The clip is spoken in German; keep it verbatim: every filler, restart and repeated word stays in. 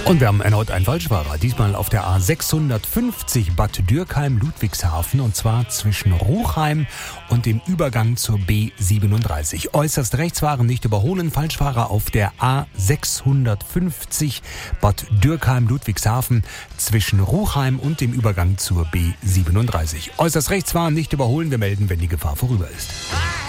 Und wir haben erneut einen Falschfahrer, diesmal auf der A sechshundertfünfzig Bad Dürkheim-Ludwigshafen und zwar zwischen Ruchheim und dem Übergang zur B siebenunddreißig. Äußerst rechts fahren, nicht überholen, Falschfahrer auf der A sechshundertfünfzig Bad Dürkheim-Ludwigshafen zwischen Ruchheim und dem Übergang zur B siebenunddreißig. Äußerst rechts fahren, nicht überholen, wir melden, wenn die Gefahr vorüber ist.